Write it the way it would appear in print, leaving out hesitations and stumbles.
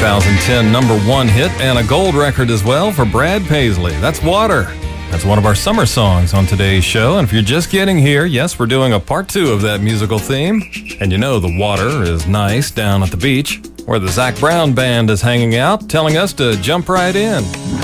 2010 number one hit and a gold record as well for Brad Paisley. That's Water. That's one of our summer songs on today's show. And if you're just getting here, yes, we're doing a part 2 of that musical theme. And you know the water is nice down at the beach where the Zac Brown Band is hanging out, telling us to jump right in.